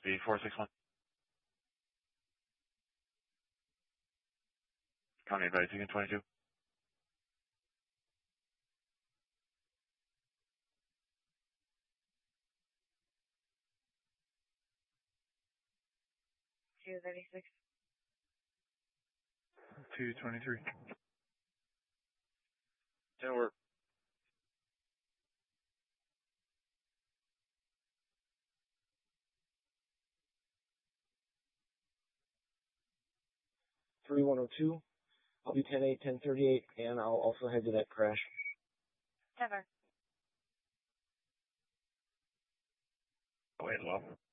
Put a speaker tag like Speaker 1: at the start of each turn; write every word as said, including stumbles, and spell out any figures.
Speaker 1: speed four six one. County advice, you can twenty-two.
Speaker 2: two thirty-six.
Speaker 3: two twenty-three.
Speaker 1: Ten work.
Speaker 4: three one oh two. I'll be ten eight, ten thirty-eight, and I'll also head to that crash.
Speaker 2: Never.
Speaker 1: Wait, low.